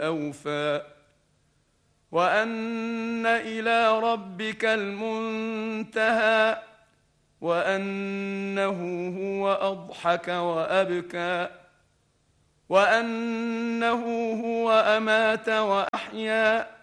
أوفى وأن إلى ربك المنتهى وأنه هو أضحك وأبكى وأنه هو أمات وأحيا